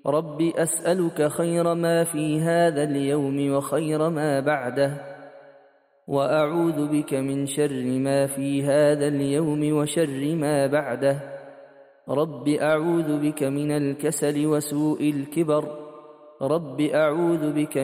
رب أسألك خير ما في هذا اليوم وخير ما بعده، وأعوذ بك من شر ما في هذا اليوم وشر ما بعده. رب أعوذ بك من الكسل وسوء الكبر. رب أعوذ بك